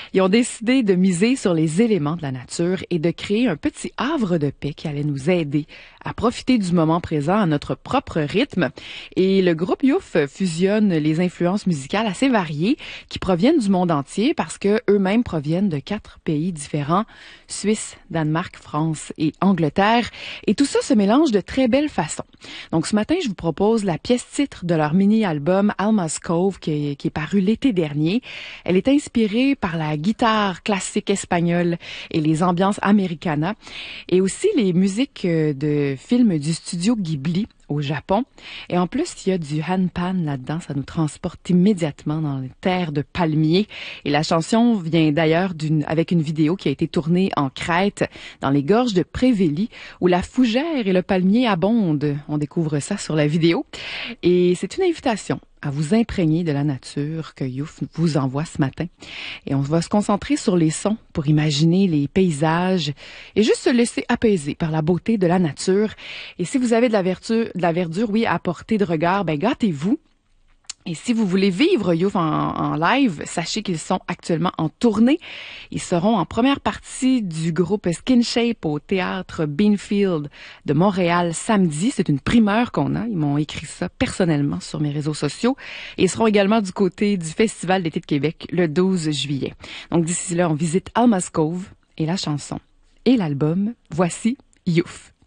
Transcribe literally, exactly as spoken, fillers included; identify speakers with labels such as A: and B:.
A: Ils ont décidé de miser sur les éléments de la nature et de créer un petit havre de paix qui allait nous aider à profiter du moment présent à notre propre rythme. Et le groupe Youf fusionne les influences musicales assez variées qui proviennent du monde entier parce que eux-mêmes proviennent de quatre pays différents, Suisse, Danemark, France et Angleterre. Et tout ça se mélange de très belle façon. Donc ce matin, je vous propose la pièce titre de leur mini-album Alma's Cove qui est, qui est paru l'été dernier. Elle est inspirée par la guitare classique espagnole et les ambiances americana et aussi les musiques de films du studio Ghibli au Japon. Et en plus, il y a du hanpan là-dedans. Ça nous transporte immédiatement dans les terres de palmiers. Et la chanson vient d'ailleurs d'une, avec une vidéo qui a été tournée en Crète, dans les gorges de Prévéli, où la fougère et le palmier abondent. On découvre ça sur la vidéo. Et c'est une invitation à vous imprégner de la nature que Youf vous envoie ce matin. Et on va se concentrer sur les sons pour imaginer les paysages et juste se laisser apaiser par la beauté de la nature. Et si vous avez de la verdure, de la verdure, oui, à portée de regard, ben gâtez-vous. Et si vous voulez vivre Youf en, en live, sachez qu'ils sont actuellement en tournée. Ils seront en première partie du groupe Skin Shape au théâtre Beanfield de Montréal samedi. C'est une primeur qu'on a. Ils m'ont écrit ça personnellement sur mes réseaux sociaux. Et ils seront également du côté du Festival d'été de Québec le douze juillet. Donc d'ici là, on visite Alma's Cove et la chanson et l'album. Voici Youf.